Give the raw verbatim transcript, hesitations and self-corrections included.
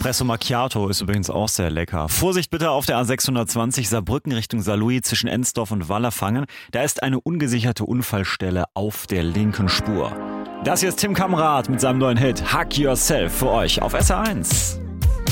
Espresso Macchiato ist übrigens auch sehr lecker. Vorsicht bitte auf der A sechshundertzwanzig Saarbrücken Richtung Saarlouis zwischen Ensdorf und Wallerfangen. Da ist eine ungesicherte Unfallstelle auf der linken Spur. Das hier ist Tim Kamrat mit seinem neuen Hit Hug Yourself für euch auf S R eins.